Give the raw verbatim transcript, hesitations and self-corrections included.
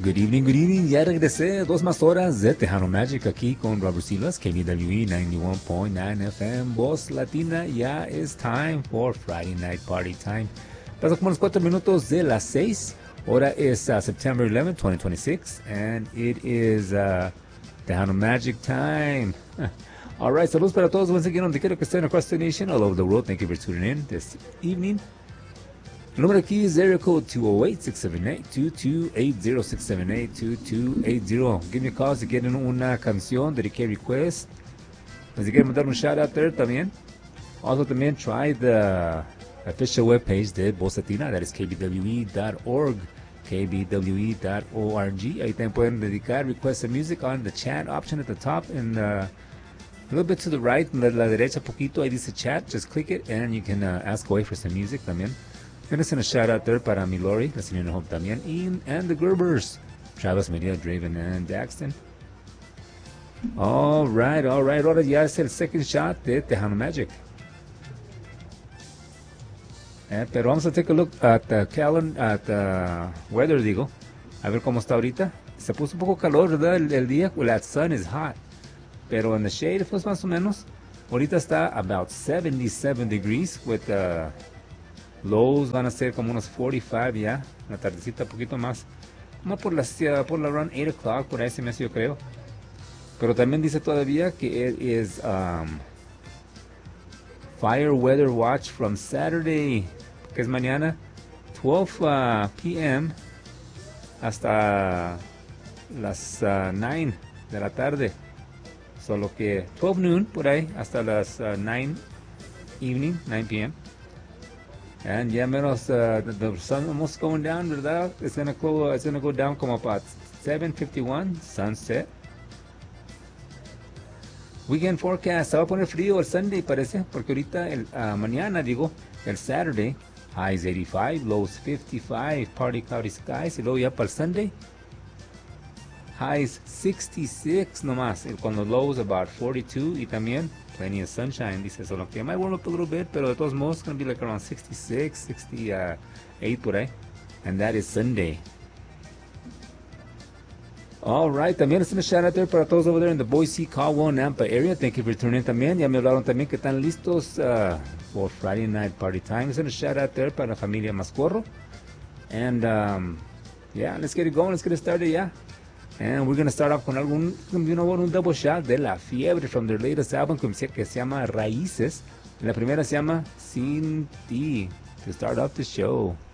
Good evening, good evening. Ya regresé. Dos más horas de Tejano Magic aquí con Robert Silas, K B W E ninety one point nine F M, Voz Latina. Ya es time for Friday Night Party Time. Paso como unos cuatro minutos de las seis. Hora es uh, September eleventh, twenty twenty-six, and it is uh, Tejano Magic time. All right, saludos para todos. Once again, donde quiera que estén across the nation, all over the world. Thank you for tuning in this evening. El número aquí es area code two oh eight, six seven eight, two two eight zero, six seven eight, two two eight zero. Give me a call si quieren una canción, dedique request. Si quieren mandar un shout out there también. Also también try the official webpage de Voz Latina, that is k b w e dot org, k b w e dot org. Ahí también pueden dedicar request of music on the chat option at the top and uh, a little bit to the right, la, la derecha poquito, ahí dice chat. Just click it and you can uh, ask away for some music también. Gonna send a shout out there para mi Lori, la señora Hope también, Ian and the Gerbers, Travis, Maria, Draven, and Daxton. All right, all right, ahora ya es el second shot de Tejano Magic. Eh, pero vamos a take a look at the calendar, at the weather, digo, a ver cómo está ahorita. Se puso un poco calor, ¿verdad? El, el día, well, that sun is hot, pero en the shade, pues más o menos. Ahorita está about seventy-seven degrees with uh, lows van a ser como unos forty-five ya, la tardecita un poquito más, como por las por la around eight o'clock, por ahí se me hace yo creo. Pero también dice todavía que it is um, fire weather watch from Saturday, que es mañana, twelve uh, p m hasta las uh, nine de la tarde, solo que twelve noon por ahí hasta las uh, nine evening, nine p m And ya menos, uh, the, the sun almost going down, ¿verdad? It's gonna go, it's gonna go down como about seven fifty-one, sunset. Weekend forecast, se va a poner frío el Sunday parece, porque ahorita, el, uh, mañana digo, el Saturday, highs eighty-five, lows fifty-five, party cloudy skies, y luego ya para el Sunday, highs sixty-six nomás, y con los lows about forty-two, y también plenty of sunshine, dice, solo que might warm up a little bit, pero de todos modos, it's going to be like around sixty-six, sixty-eight por ahí, and that is Sunday. All right, también es un shout out there para todos over there in the Boise, Caldwell, Nampa area. Thank you for tuning in también. Ya me hablaron también que están listos uh, for Friday Night Party Time. Es un shout out there para la familia Mascorro. And um, yeah, let's get it going, let's get it started, yeah. And we're going to start off con algún, you know, un double shot de La Fiebre from their latest album que se llama Raíces. La primera se llama Sin Ti, to start off the show.